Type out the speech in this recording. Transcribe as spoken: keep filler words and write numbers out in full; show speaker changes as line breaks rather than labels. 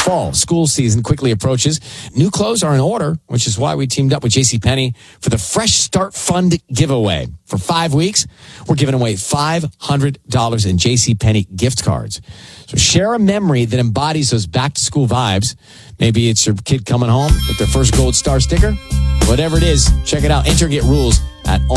fall school season quickly approaches, new clothes are in order, which is why we teamed up with JCPenney for the Fresh Start Fund giveaway. For five weeks, we're giving away five hundred dollars in JCPenney gift cards. So share a memory that embodies those back-to-school vibes. Maybe it's your kid coming home with their first gold star sticker. Whatever it is, check it out. Enter and get rules at